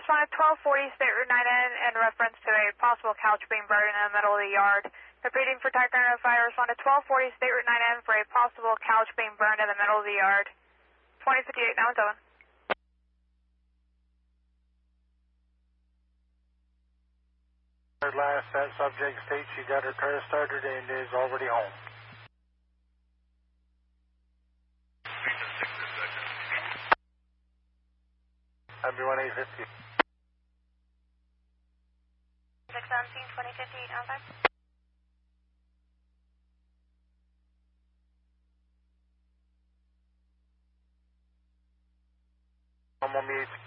responded 1240 State Route 9N in reference to a possible couch being burned in the middle of the yard. Repeating for Tiger 905, responded 1240 State Route 9N for a possible couch being burned in the middle of the yard. 2058, 917. Last, that subject states she got her car started and is already home. Everyone 850. 617, 2058, outside. I'm on the